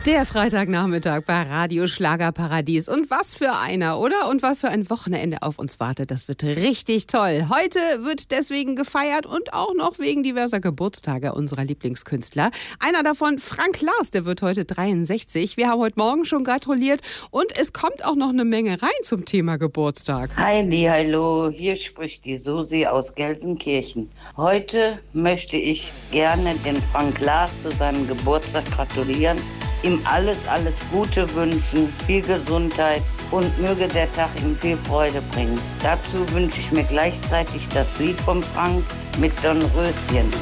Der Freitagnachmittag bei Radio Schlagerparadies. Und was für einer, oder? Und was für ein Wochenende auf uns wartet. Das wird richtig toll. Heute wird deswegen gefeiert und auch noch wegen diverser Geburtstage unserer Lieblingskünstler. Einer davon, Frank Lars, der wird heute 63. Wir haben heute Morgen schon gratuliert und es kommt auch noch eine Menge rein zum Thema Geburtstag. Heidi, hallo, hier spricht die Susi aus Gelsenkirchen. Heute möchte ich gerne den Frank Lars zu seinem Geburtstag gratulieren, ihm alles Gute wünschen, viel Gesundheit und möge der Tag ihm viel Freude bringen. Dazu wünsche ich mir gleichzeitig das Lied von Frank mit Dornröschen.